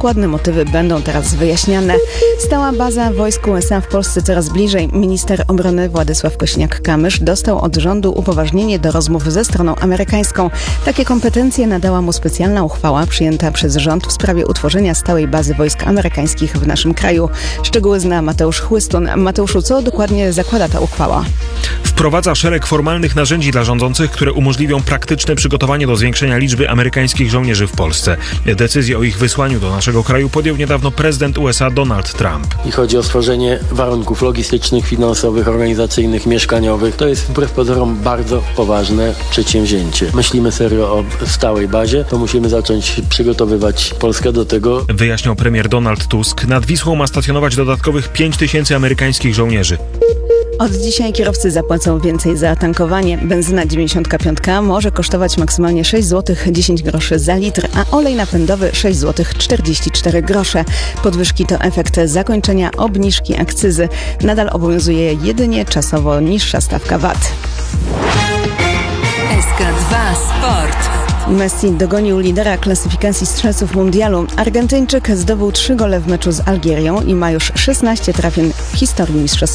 Dokładne motywy będą teraz wyjaśniane. Stała baza wojsk USA w Polsce coraz bliżej. Minister obrony Władysław Kosiniak-Kamysz dostał od rządu upoważnienie do rozmów ze stroną amerykańską. Takie kompetencje nadała mu specjalna uchwała przyjęta przez rząd w sprawie utworzenia stałej bazy wojsk amerykańskich w naszym kraju. Szczegóły zna Mateusz Chłystun. Mateuszu, co dokładnie zakłada ta uchwała? Wprowadza szereg formalnych narzędzi dla rządzących, które umożliwią praktyczne przygotowanie do zwiększenia liczby amerykańskich żołnierzy w Polsce. Decyzję o ich wysłaniu do naszego kraju podjął niedawno prezydent USA Donald Trump. I chodzi o stworzenie warunków logistycznych, finansowych, organizacyjnych, mieszkaniowych. To jest wbrew pozorom bardzo poważne przedsięwzięcie. Myślimy serio o stałej bazie, to musimy zacząć przygotowywać Polskę do tego. Wyjaśniał premier Donald Tusk. Nad Wisłą ma stacjonować dodatkowych 5 000 amerykańskich żołnierzy. Od dzisiaj kierowcy zapłacą więcej za tankowanie. Benzyna 95 może kosztować maksymalnie 6 zł 10 groszy za litr, a olej napędowy 6 zł 44 grosze. Podwyżki to efekt zakończenia obniżki akcyzy. Nadal obowiązuje jedynie czasowo niższa stawka VAT. SK2 Sport. Messi dogonił lidera klasyfikacji strzelców mundialu. Argentyńczyk zdobył 3 gole w meczu z Algierią i ma już 16 trafień w historii mistrzostw